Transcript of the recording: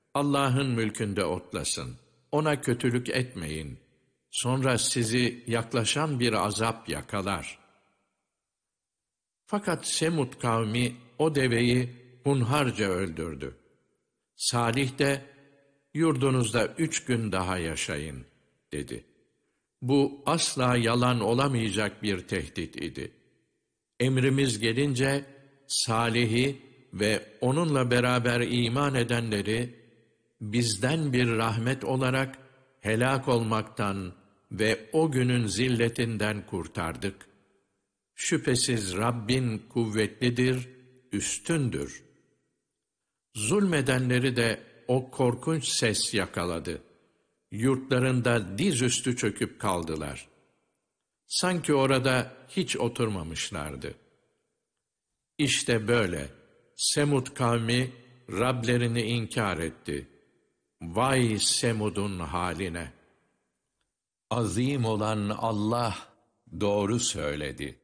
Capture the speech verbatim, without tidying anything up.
Allah'ın mülkünde otlasın. Ona kötülük etmeyin. Sonra sizi yaklaşan bir azap yakalar. Fakat Semud kavmi o deveyi hunharca öldürdü. Salih de, yurdunuzda üç gün daha yaşayın, dedi. Bu asla yalan olamayacak bir tehdit idi. Emrimiz gelince, Salih'i ve onunla beraber iman edenleri, bizden bir rahmet olarak helak olmaktan ve o günün zilletinden kurtardık. Şüphesiz Rabbin kuvvetlidir, üstündür. Zulmedenleri de o korkunç ses yakaladı. Yurtlarında dizüstü çöküp kaldılar. Sanki orada hiç oturmamışlardı. İşte böyle Semud kavmi Rablerini inkar etti. Vay Semud'un haline! Azim olan Allah doğru söyledi.